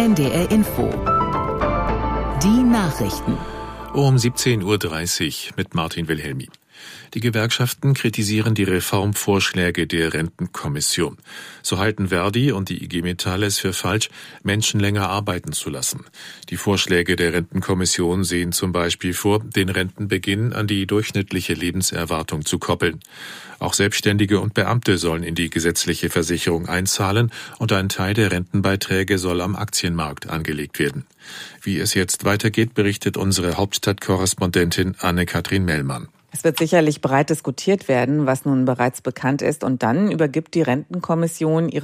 NDR Info. Die Nachrichten. Um 17.30 Uhr mit Martin Wilhelmi. Die Gewerkschaften kritisieren die Reformvorschläge der Rentenkommission. So halten Verdi und die IG Metall es für falsch, Menschen länger arbeiten zu lassen. Die Vorschläge der Rentenkommission sehen zum Beispiel vor, den Rentenbeginn an die durchschnittliche Lebenserwartung zu koppeln. Auch Selbstständige und Beamte sollen in die gesetzliche Versicherung einzahlen und ein Teil der Rentenbeiträge soll am Aktienmarkt angelegt werden. Wie es jetzt weitergeht, berichtet unsere Hauptstadtkorrespondentin Anne-Kathrin Mellmann. Es wird sicherlich breit diskutiert werden, was nun bereits bekannt ist, und dann übergibt die Rentenkommission ihre